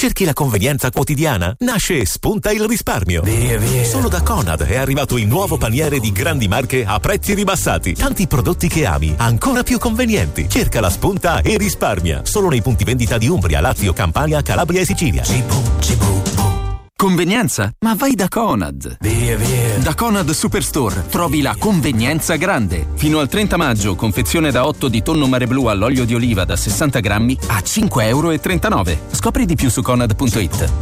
Cerchi la convenienza quotidiana? Nasce e spunta il risparmio. Via. Solo da Conad è arrivato il nuovo paniere di grandi marche a prezzi ribassati. Tanti prodotti che ami, ancora più convenienti. Cerca la spunta e risparmia. Solo nei punti vendita di Umbria, Lazio, Campania, Calabria e Sicilia. Convenienza? Ma vai da Conad. Via. Da Conad Superstore trovi la convenienza grande. Fino al 30 maggio, confezione da 8 di tonno mare blu all'olio di oliva da 60 grammi a €5,39. Scopri di più su conad.it.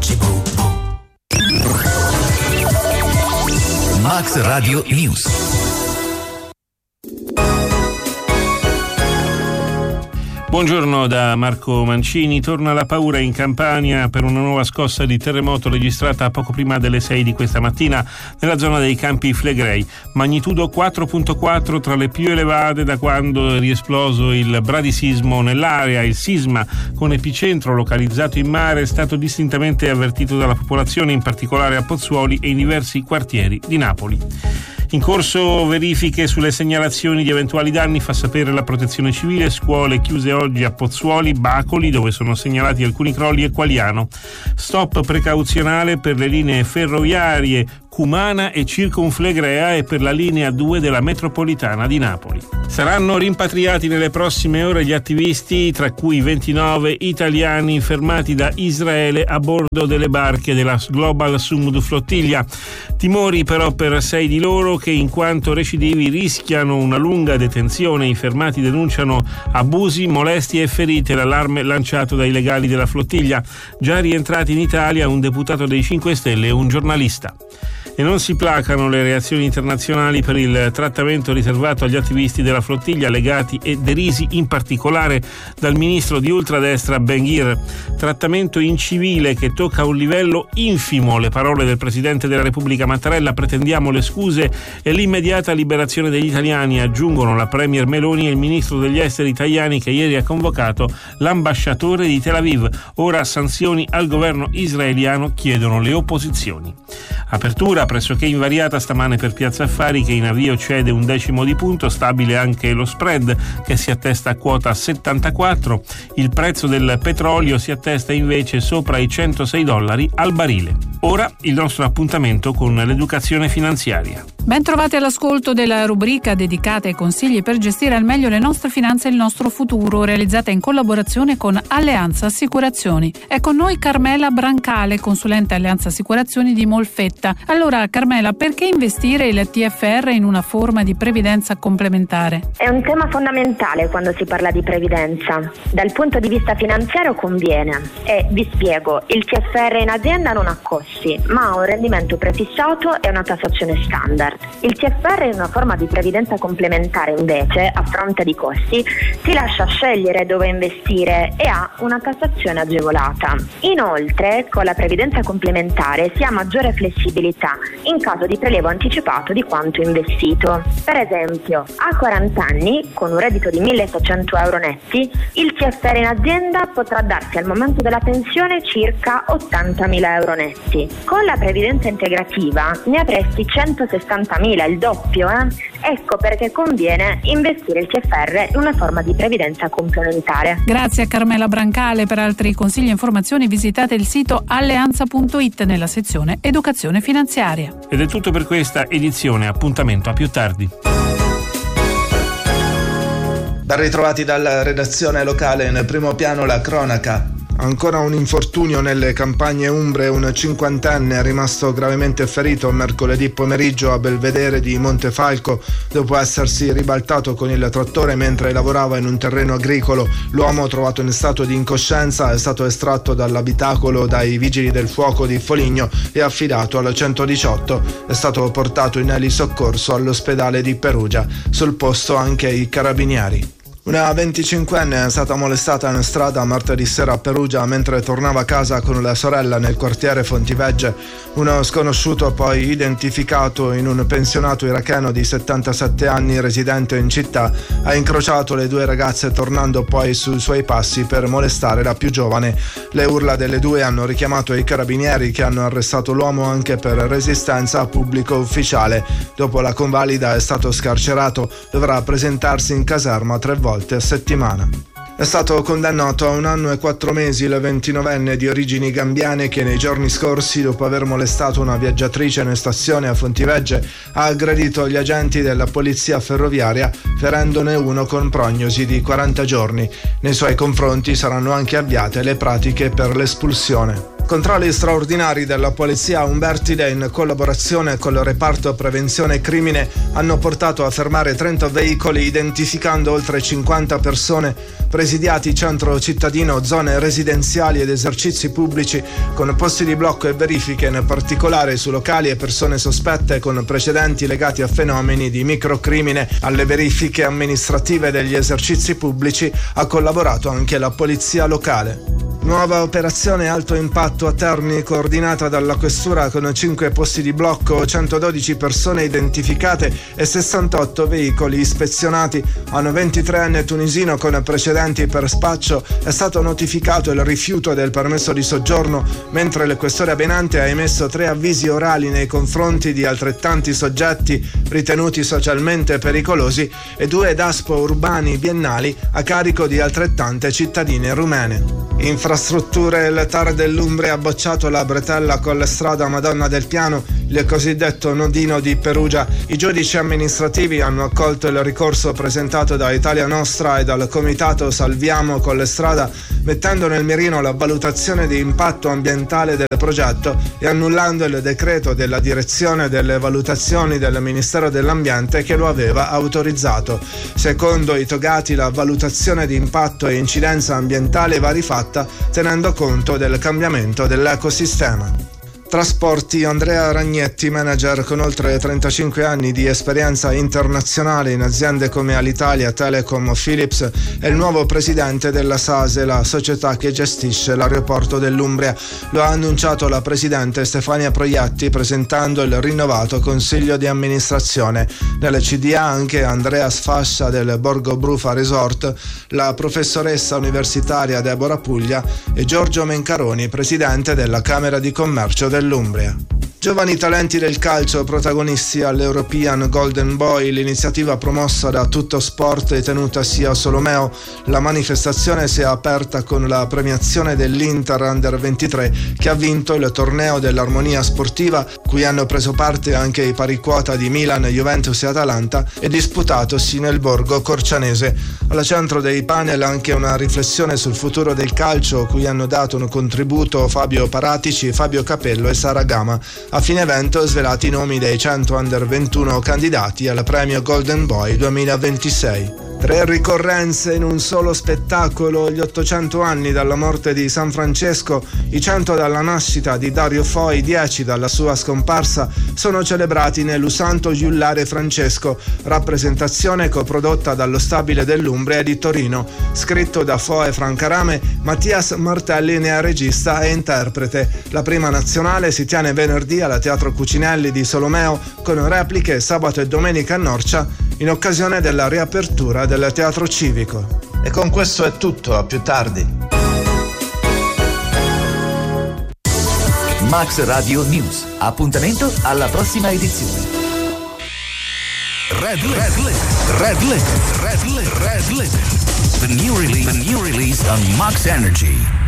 Max Radio News. Buongiorno da Marco Mancini. Torna la paura in Campania per una nuova scossa di terremoto registrata poco prima delle 6 di questa mattina nella zona dei Campi Flegrei. Magnitudo 4.4, tra le più elevate da quando è riesploso il bradisismo nell'area. Il sisma, con epicentro localizzato in mare, è stato distintamente avvertito dalla popolazione, in particolare a Pozzuoli e in diversi quartieri di Napoli. In corso verifiche sulle segnalazioni di eventuali danni, fa sapere la Protezione Civile. Scuole chiuse oggi a Pozzuoli, Bacoli, dove sono segnalati alcuni crolli, e Qualiano. Stop precauzionale per le linee ferroviarie Cumana e Circumflegrea e per la linea 2 della metropolitana di Napoli. Saranno rimpatriati nelle prossime ore gli attivisti, tra cui 29 italiani fermati da Israele a bordo delle barche della Global Sumud Flottiglia. Timori però per 6 di loro, che in quanto recidivi rischiano una lunga detenzione. I fermati denunciano abusi, molestie e ferite. L'allarme lanciato dai legali della flottiglia. Già rientrati in Italia un deputato dei 5 Stelle e un giornalista. E non si placano le reazioni internazionali per il trattamento riservato agli attivisti della flottiglia, legati e derisi in particolare dal ministro di ultradestra Ben-Gvir. Trattamento incivile che tocca un livello infimo. Le parole del Presidente della Repubblica Mattarella: pretendiamo le scuse e l'immediata liberazione degli italiani, aggiungono la Premier Meloni e il Ministro degli Esteri Tajani, che ieri ha convocato l'ambasciatore di Tel Aviv. Ora sanzioni al governo israeliano, chiedono le opposizioni. Apertura pressoché invariata stamane per Piazza Affari, che in avvio cede 1/10 di punto, stabile anche lo spread che si attesta a quota 74. Il prezzo del petrolio si attesta invece sopra i $106 al barile. Ora il nostro appuntamento con l'educazione finanziaria. Ben trovati all'ascolto della rubrica dedicata ai consigli per gestire al meglio le nostre finanze e il nostro futuro, realizzata in collaborazione con Alleanza Assicurazioni. È con noi Carmela Brancale, consulente Alleanza Assicurazioni di Molfetta. Allora Carmela, perché investire il TFR in una forma di previdenza complementare? È un tema fondamentale quando si parla di previdenza. Dal punto di vista finanziario conviene, e vi spiego: il TFR in azienda non ha costi, ma ha un rendimento prefissato e una tassazione standard. Il TFR in una forma di previdenza complementare invece, a fronte di costi, ti lascia scegliere dove investire e ha una tassazione agevolata. Inoltre, con la previdenza complementare si ha maggiore flessibilità in caso di prelievo anticipato di quanto investito. Per esempio, a 40 anni, con un reddito di €1.800 netti, il TFR in azienda potrà darti al momento della pensione circa €80.000 netti. Con la previdenza integrativa ne avresti €160.000, il doppio. Ecco perché conviene investire il TFR in una forma di previdenza complementare. Grazie a Carmela Brancale. Per altri consigli e informazioni visitate il sito alleanza.it nella sezione Educazione finanziaria. Ed è tutto per questa edizione. Appuntamento a più tardi. Ben ritrovati dalla redazione locale. Nel primo piano la cronaca. Ancora un infortunio nelle campagne umbre. Un cinquantenne è rimasto gravemente ferito mercoledì pomeriggio a Belvedere di Montefalco dopo essersi ribaltato con il trattore mentre lavorava in un terreno agricolo. L'uomo, trovato in stato di incoscienza, è stato estratto dall'abitacolo dai vigili del fuoco di Foligno e affidato al 118. È stato portato in elisoccorso all'ospedale di Perugia. Sul posto anche i carabinieri. Una 25enne è stata molestata in strada martedì sera a Perugia mentre tornava a casa con la sorella nel quartiere Fontivegge. Uno sconosciuto, poi identificato in un pensionato iracheno di 77 anni residente in città, ha incrociato le due ragazze tornando poi sui suoi passi per molestare la più giovane. Le urla delle due hanno richiamato i carabinieri, che hanno arrestato l'uomo anche per resistenza a pubblico ufficiale. Dopo la convalida è stato scarcerato, dovrà presentarsi in caserma 3 volte a settimana. È stato condannato a 1 anno e 4 mesi il 29enne di origini gambiane che nei giorni scorsi, dopo aver molestato una viaggiatrice in stazione a Fontivegge, ha aggredito gli agenti della polizia ferroviaria, ferendone uno con prognosi di 40 giorni. Nei suoi confronti saranno anche avviate le pratiche per l'espulsione. Controlli straordinari della polizia Umbertide in collaborazione con il reparto prevenzione crimine hanno portato a fermare 30 veicoli identificando oltre 50 persone presidiati centro cittadino, zone residenziali ed esercizi pubblici con posti di blocco e verifiche, in particolare su locali e persone sospette con precedenti legati a fenomeni di microcrimine. Alle verifiche amministrative degli esercizi pubblici ha collaborato anche la polizia locale. Nuova operazione alto impatto a Terni coordinata dalla questura con 5 posti di blocco, 112 persone identificate e 68 veicoli ispezionati. A un 23enne tunisino con precedenti per spaccio è stato notificato il rifiuto del permesso di soggiorno, mentre il questore Benante ha emesso 3 avvisi orali nei confronti di altrettanti soggetti ritenuti socialmente pericolosi e 2 DASPO urbani biennali a carico di altrettante cittadine rumene. Infrastrutture. Il TAR dell'Umbria ha bocciato la bretella con la strada Madonna del Piano, il cosiddetto nodino di Perugia. I giudici amministrativi hanno accolto il ricorso presentato da Italia Nostra e dal comitato Salviamo con la strada, mettendo nel mirino la valutazione di impatto ambientale del progetto e annullando il decreto della direzione delle valutazioni del Ministero dell'Ambiente che lo aveva autorizzato. Secondo i togati, la valutazione di impatto e incidenza ambientale va rifatta tenendo conto del cambiamento dell'ecosistema. Trasporti. Andrea Ragnetti, manager con oltre 35 anni di esperienza internazionale in aziende come Alitalia, Telecom o Philips, è il nuovo presidente della SASE, la società che gestisce l'aeroporto dell'Umbria. Lo ha annunciato la presidente Stefania Proietti presentando il rinnovato consiglio di amministrazione. Nelle CDA anche Andrea Sfascia del Borgo Brufa Resort, la professoressa universitaria Deborah Puglia e Giorgio Mencaroni, presidente della Camera di Commercio dell'Umbria. Giovani talenti del calcio protagonisti all'European Golden Boy, l'iniziativa promossa da Tutto Sport e tenutasi a Solomeo. La manifestazione si è aperta con la premiazione dell'Inter Under 23 che ha vinto il torneo dell'armonia sportiva, cui hanno preso parte anche i pari quota di Milan, Juventus e Atalanta, e disputatosi nel borgo corcianese. Al centro dei panel anche una riflessione sul futuro del calcio, cui hanno dato un contributo Fabio Paratici, Fabio Capello e Sara Gama. A fine evento svelati i nomi dei 100 Under 21 candidati al premio Golden Boy 2026. 3 ricorrenze in un solo spettacolo: gli 800 anni dalla morte di San Francesco, i 100 dalla nascita di Dario Fo, i 10 dalla sua scomparsa, sono celebrati nell'Usanto Giullare Francesco, rappresentazione coprodotta dallo Stabile dell'Umbria di Torino. Scritto da Fo e Francarame, Mattias Martelli ne è regista e interprete. La prima nazionale si tiene venerdì alla Teatro Cucinelli di Solomeo, con repliche sabato e domenica a Norcia in occasione della riapertura del Teatro Civico. E con questo è tutto, a più tardi. Max Radio News. Appuntamento alla prossima edizione. Red Lit. The new release on Max Energy.